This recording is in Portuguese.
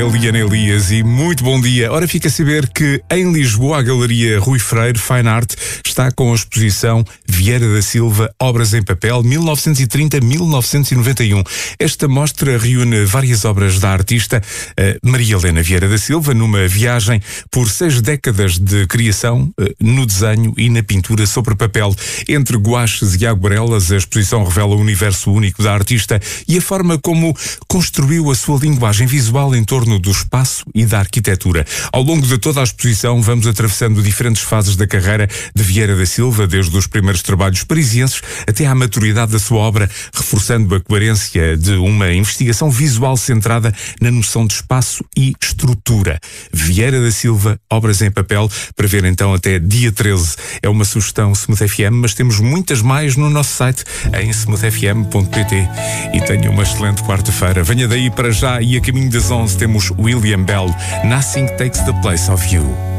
Eliana Elias e muito bom dia. Ora, fica a saber que em Lisboa a Galeria Rui Freire Fine Art está com a exposição Vieira da Silva, Obras em Papel 1930-1991. Esta mostra reúne várias obras da artista Maria Helena Vieira da Silva numa viagem por 6 décadas de criação no desenho e na pintura sobre papel. Entre guaches e aguarelas, a exposição revela o universo único da artista e a forma como construiu a sua linguagem visual em torno do espaço e da arquitetura. Ao longo de toda a exposição vamos atravessando diferentes fases da carreira de Vieira da Silva, desde os primeiros trabalhos parisienses até à maturidade da sua obra, reforçando a coerência de uma investigação visual centrada na noção de espaço e estrutura. Vieira da Silva, Obras em Papel, para ver então até dia 13. É uma sugestão Smooth FM, mas temos muitas mais no nosso site em smoothfm.pt. E tenha uma excelente quarta-feira. Venha daí para já e a caminho das 11 temos William Bell, Nothing Takes the Place of You.